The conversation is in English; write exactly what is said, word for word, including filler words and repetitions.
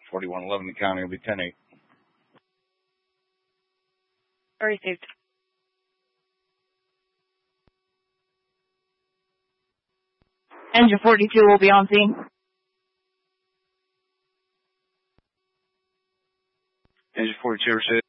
forty-one eleven, the county will be ten eight. Received. Engine forty-two will be on scene. Engine forty-two, received.